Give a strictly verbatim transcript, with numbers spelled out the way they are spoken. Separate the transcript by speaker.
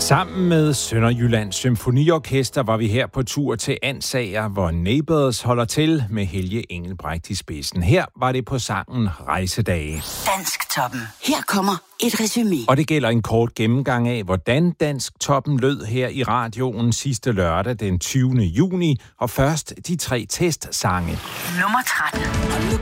Speaker 1: Sammen med Sønderjyllands Symfoniorkester var vi her på tur til Ansager, hvor Neighbours holder til med Helge Engelbrecht i spidsen. Her var det på sangen Rejsedage.
Speaker 2: Dansktoppen. Her kommer et resumé.
Speaker 1: Og det gælder en kort gennemgang af, hvordan Dansktoppen lød her i radioen sidste lørdag den tyvende juni. Og først de tre testsange.
Speaker 2: Nummer tretten.
Speaker 3: Og nu